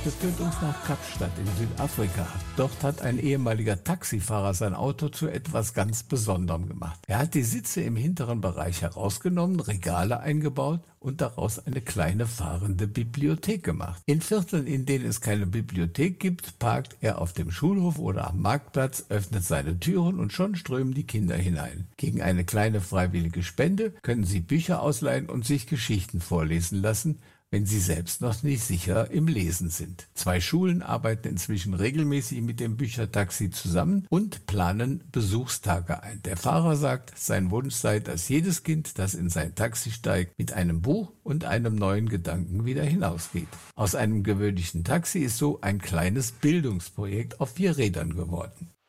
Das führt uns nach Kapstadt in Südafrika. Dort hat ein ehemaliger Taxifahrer sein Auto zu etwas ganz Besonderem gemacht. Er hat die Sitze im hinteren Bereich herausgenommen, Regale eingebaut und daraus eine kleine fahrende Bibliothek gemacht. In Vierteln, in denen es keine Bibliothek gibt, parkt er auf dem Schulhof oder am Marktplatz, öffnet seine Türen und schon strömen die Kinder hinein. Gegen eine kleine freiwillige Spende können sie Bücher ausleihen und sich Geschichten vorlesen lassen, wenn sie selbst noch nicht sicher im Lesen sind. 2 Schulen arbeiten inzwischen regelmäßig mit dem Büchertaxi zusammen und planen Besuchstage ein. Der Fahrer sagt, sein Wunsch sei, dass jedes Kind, das in sein Taxi steigt, mit einem Buch und einem neuen Gedanken wieder hinausgeht. Aus einem gewöhnlichen Taxi ist so ein kleines Bildungsprojekt auf 4 Rädern geworden.